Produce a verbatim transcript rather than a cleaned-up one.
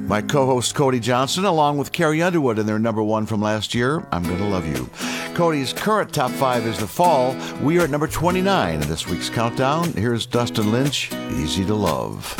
My co-host Cody Johnson, along with Carrie Underwood in their number one from last year, I'm Gonna Love You. Cody's current top five is The Fall. We are at number twenty-nine in this week's countdown. Here's Dustin Lynch, Easy to Love.